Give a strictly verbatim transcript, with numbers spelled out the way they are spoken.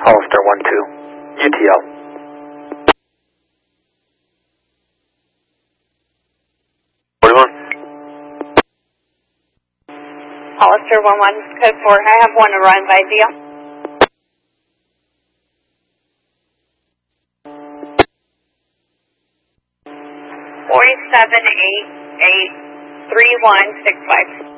Hollister one two, U T L. forty-one. Hollister one one, code four. I have one to run by deal. Forty-seven eight eight three one six five.